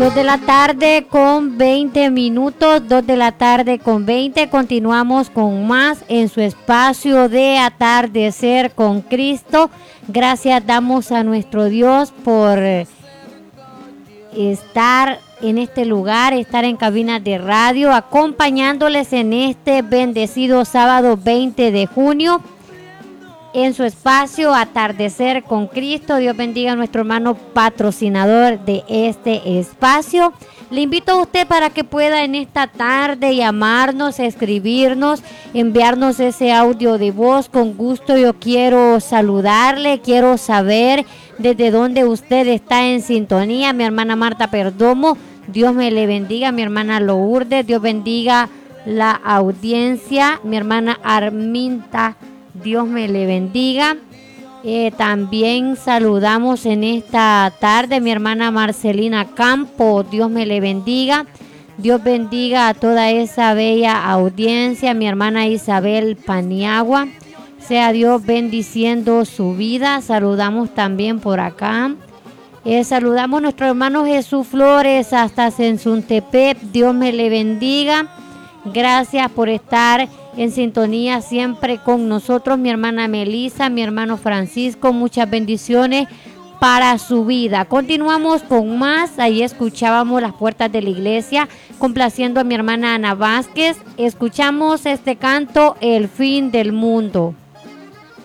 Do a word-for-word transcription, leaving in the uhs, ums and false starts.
Dos de la tarde con veinte minutos, dos de la tarde con veinte. Continuamos con más en su espacio de Atardecer con Cristo. Gracias damos a nuestro Dios por estar en este lugar, estar en cabinas de radio, acompañándoles en este bendecido sábado veinte de junio. En su espacio Atardecer con Cristo. Dios bendiga a nuestro hermano patrocinador de este espacio. Le invito a usted para que pueda en esta tarde llamarnos, escribirnos, enviarnos ese audio de voz. Con gusto yo quiero saludarle, quiero saber desde dónde usted está en sintonía. Mi hermana Marta Perdomo, Dios me le bendiga. Mi hermana Lourdes, Dios bendiga la audiencia. Mi hermana Arminta, Dios me le bendiga. Eh, también saludamos en esta tarde mi hermana Marcelina Campo, Dios me le bendiga. Dios bendiga a toda esa bella audiencia. Mi hermana Isabel Paniagua, sea Dios bendiciendo su vida. Saludamos también por acá. Eh, saludamos a nuestro hermano Jesús Flores hasta Sensuntepec, Dios me le bendiga. Gracias por estar en sintonía siempre con nosotros, mi hermana Melisa, mi hermano Francisco, muchas bendiciones para su vida. Continuamos con más. Ahí escuchábamos Las Puertas de la Iglesia, complaciendo a mi hermana Ana Vázquez. Escuchamos este canto, El Fin del Mundo.